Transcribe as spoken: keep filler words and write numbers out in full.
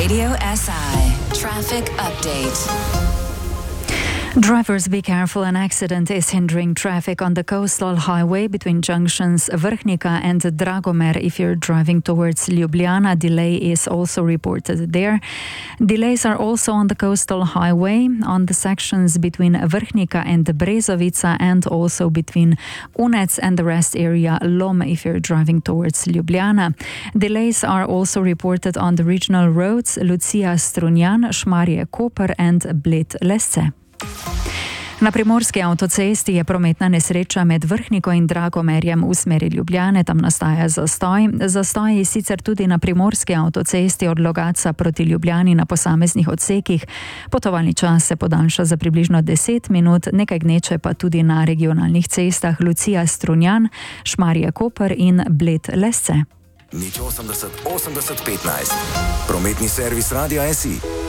Radio S I Traffic Update. Drivers, be careful. An accident is hindering traffic on the coastal highway between junctions Vrhnika and Dragomer. If you're driving towards Ljubljana, delay is also reported there. Delays are also on the coastal highway on the sections between Vrhnika and Brezovica, and also between Unec and the rest area Lom if you're driving towards Ljubljana. Delays are also reported on the regional roads Lucija Strunjan, Šmarje Koper and Bled Lesce. Na primorski avtocesti je prometna nesreča med Vrhniko in Dragomerjem v smeri Ljubljane, tam nastaja zastoj. Zastoj je sicer tudi na primorski avtocesti od Logatca proti Ljubljani na posameznih odsekih. Potovalni čas se podaljša za približno deset minut, nekaj gneče pa tudi na regionalnih cestah Lucija Strunjan, Šmarje Koper in Bled Lesce. nič osemdeset osemdeset petnajst. Prometni servis Radia S I.